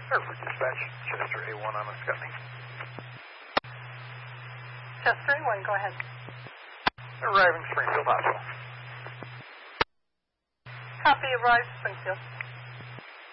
Hartford Dispatch, Chester A1 on a Scotney. Chester A1, go ahead. Arriving Springfield Hospital. Copy, arrived Springfield.